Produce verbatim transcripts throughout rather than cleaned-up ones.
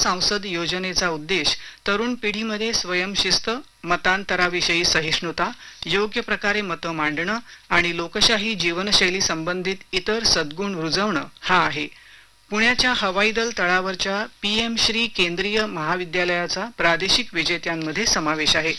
सांसद योजनेचा उद्देश तरुण पिढीमध्ये स्वयंशिस्त, मतांतराविषयी सहिष्णुता, योग्य प्रकारे मतं मांडणं आणि लोकशाही जीवनशैली संबंधित इतर सद्गुण रुजवणं हा आहे. पुण्याच्या हवाई दल तळावरच्या पी एम श्री केंद्रीय महाविद्यालयाचा प्रादेशिक विजेत्यांमध्ये समावेश आहे.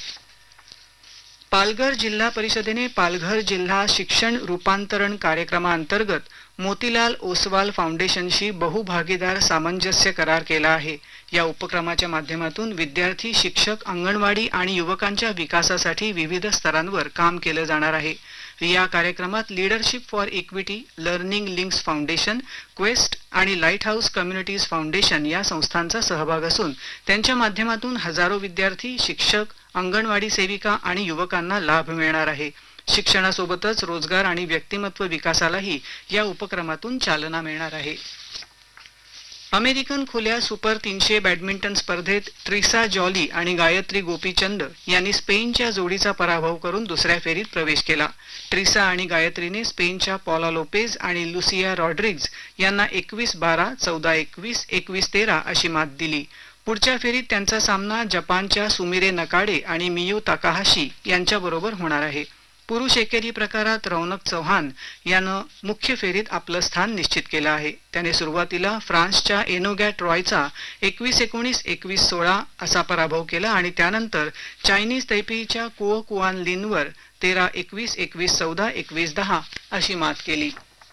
पालघर जिल्हा परिषदेने पालघर जिल्हा शिक्षण रूपांतरण कार्यक्रमाअंतर्गत मोतीलाल ओसवाल फाउंडेशनशी बहुभागीदार सामंजस्य करार केला आहे. या उपक्रमाच्या माध्यमातून विद्यार्थी, शिक्षक, अंगणवाडी आणि युवकांच्या विकासासाठी विविध स्तरांवर काम केलं जाणार आहे. या कार्यक्रमात leadership for equity, learning links foundation, quest आणि लाईट हाऊस कम्युनिटीज फाउंडेशन या संस्थांचा सहभाग असून त्यांच्या माध्यमातून हजारो विद्यार्थी, शिक्षक, अंगणवाडी सेविका आणि युवकांना लाभ मिळणार आहे. शिक्षणासोबतच रोजगार आणि व्यक्तिमत्व विकासालाही या उपक्रमातून चालना मिळणार आहे. अमेरिकन खुल्या सुपर तीनशे बॅडमिंटन स्पर्धेत ट्रिसा जॉली आणि गायत्री गोपीचंद यांनी स्पेनच्या जोडीचा पराभव करून दुसऱ्या फेरीत प्रवेश केला. ट्रिसा आणि गायत्रीने स्पेनच्या पॉला लोपेज आणि लुसिया रॉड्रिग्ज यांना एकवीस बारा, चौदा एकवीस, एकवीस तेरा अशी मात दिली. पुढच्या फेरीत त्यांचा सामना जपानच्या सुमिरे नकाडे आणि मियू ताकाहाशी यांच्याबरोबर होणार आहे. पुरुष एकेरी प्रकारात रौनक चौहान यानं मुख्य फेरीत आपलं स्थान निश्चित केलं आहे. त्याने सुरुवातीला फ्रान्सच्या एनोगॅट रॉयचा एकवीस एकोणीस, एकवीस सोळा असा पराभव केला आणि त्यानंतर चायनीज तैपेईच्या कुओ कुआन लिनवर तेरा एकवीस, एकवीस चौदा, एकवीस दहा अशी मात केली.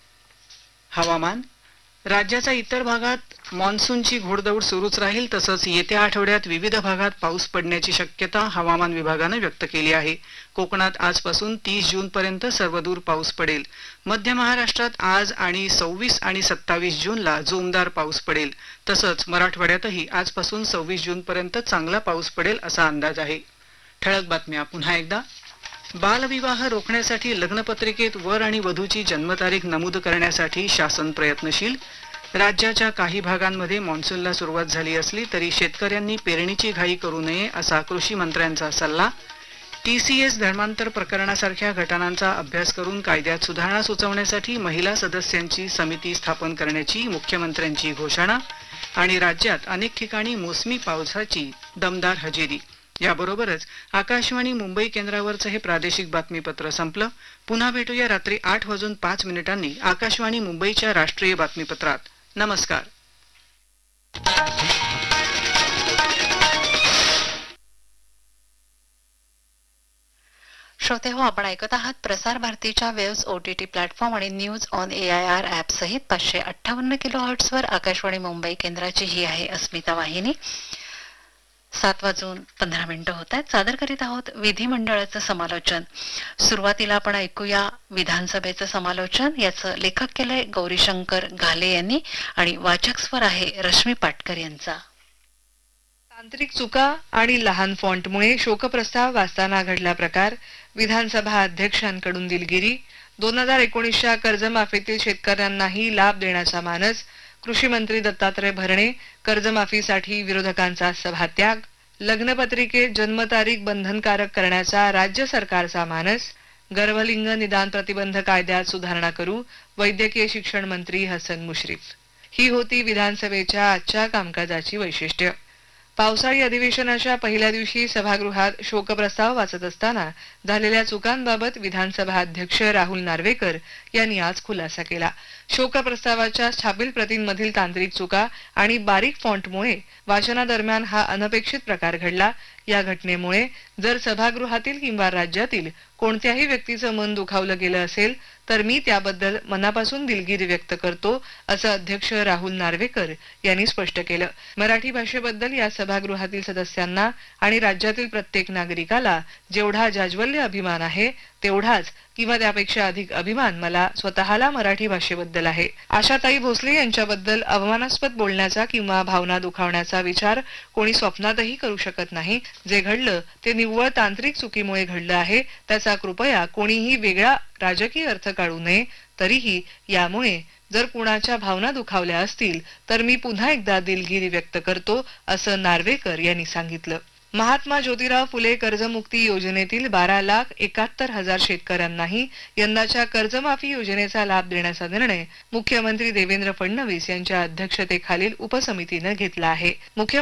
हवामान. राज्याच्या इतर भागात मान्सूनची घोडदौड सुरूच राहील. तसंच येत्या आठवड्यात विविध भागात पाऊस पडण्याची शक्यता हवामान विभागानं व्यक्त केली आहे. कोकणात आजपासून तीस जून पर्यंत सर्वदूर पाऊस पडेल. मध्य महाराष्ट्रात आज आणि सव्वीस आणि सत्तावीस जूनला जोमदार पाऊस पडेल. तसंच मराठवाड्यातही आजपासून सव्वीस जून पर्यंत चांगला पाऊस पडेल असा अंदाज आहे. ठळक बातम्या पुन्हा एकदा. बालविवाह रोखण्यासाठी लग्नपत्रिकेत वर आणि वधूची जन्मतारीख नमूद करण्यासाठी शासन प्रयत्नशील. राज्याच्या काही भागांमध्ये मान्सूनला सुरुवात झाली असली तरी शेतकऱ्यांनी पेरणीची घाई करू नये असा कृषी मंत्र्यांचा सल्ला. टीसीएस धर्मांतर प्रकरणासारख्या घटनांचा अभ्यास करून कायद्यात सुधारणा सुचवण्यासाठी महिला सदस्यांची समिती स्थापन करण्याची मुख्यमंत्र्यांची घोषणा. आणि राज्यात अनेक ठिकाणी मोसमी पावसाची दमदार हजेरी. याबरोबरच आकाशवाणी मुंबई केंद्रावरचं हे प्रादेशिक बातमीपत्र संपलं. पुन्हा भेटूया रात्री आठ वाजून पाच मिनिटांनी आकाशवाणी मुंबईच्या राष्ट्रीय बातमीपत्रात. नमस्कार. श्रोते हो, आपण ऐकत आहात प्रसार भारतीच्या वेव्स ओटीटी प्लॅटफॉर्म आणि news on A I R app सहित पाचशे अठ्ठावन्न किलो हर्ट्सवर आकाशवाणी मुंबई केंद्राची ही आहे अस्मिता वाहिनी. सात वाजून पंधरा मिनिटं होत आहेत. सादर करीत आहोत विधिमंडळाचं समालोचन. सुरुवातीला आपण ऐकूया विधानसभेचं समालोचन. याचं लेखक केलंय गौरीशंकर घाले यांनी आणि वाचक स्वर आहे रश्मी पाटकर यांचा. तांत्रिक चुका आणि लहान फॉन्टमुळे शोकप्रस्ताव वाचताना घडला प्रकार. विधानसभा अध्यक्षांकडून दिलगिरी. दोन हजार एकोणीसच्या कर्जमाफीतील शेतकऱ्यांनाही लाभ देण्याचा मानस. कृषी मंत्री दत्तात्रय भरणे. कर्जमाफीसाठी विरोधकांचा सभात्याग. लग्नपत्रिकेत जन्मतारीख बंधनकारक करण्याचा राज्य सरकारचा मानस. गर्भलिंग निदान प्रतिबंध कायद्यात सुधारणा करू. वैद्यकीय शिक्षण मंत्री हसन मुश्रीफ. ही होती विधानसभेच्या आजच्या कामकाजाची वैशिष्ट्य. पावसाळी अधिवेशनाच्या पहिल्या दिवशी सभागृहात शोकप्रस्ताव वाचत असताना झालेल्या चुकांबाबत विधानसभा अध्यक्ष राहुल नार्वेकर यांनी आज खुलासा केला. शोकप्रस्तावाच्या छापील प्रतींमधील तांत्रिक चुका आणि बारीक फॉन्टमुळे वाचनादरम्यान हा अनपेक्षित प्रकार घडला. या घटनेमुळे जर सभागृहातील किंवा राज्यातील कोणत्याही व्यक्तीचं मन दुखावलं गेलं असेल तर मी त्याबद्दल मनापासून दिलगिरी व्यक्त करतो, असं अध्यक्ष राहुल नार्वेकर यांनी स्पष्ट केलं. मराठी भाषेबद्दल या सभागृहातील सदस्यांना आणि राज्यातील प्रत्येक नागरिकाला जेवढा जाज्वल्य अभिमान आहे तेवढाच किंवा त्यापेक्षा अधिक अभिमान मला स्वतःला मराठी भाषेबद्दल आहे. आशाताई भोसले यांच्याबद्दल अवमानास्पद बोलण्याचा किंवा भावना दुखावण्याचा विचार कोणी स्वप्नातही करू शकत नाही. जे घडलं ते निव्वळ तांत्रिक चुकीमुळे घडलं आहे. त्याचा कृपया कोणीही वेगळा राजकीय अर्थ काढू नये. तरीही यामुळे जर कुणाच्या भावना दुखावल्या असतील तर मी पुन्हा एकदा दिलगिरी व्यक्त करतो, असं नार्वेकर यांनी सांगितलं. महात्मा ज्योतिराव फुले कर्जमुक्ती योजनेतील बारा लाख एकाहत्तर हजार शेतकऱ्यांनाही यंदाच्या कर्जमाफी योजनेचा लाभ देण्याचा निर्णय मुख्यमंत्री देवेंद्र फडणवीस यांच्या अध्यक्षतेखालील उपसमितीनं घेतला आहे. मुख्य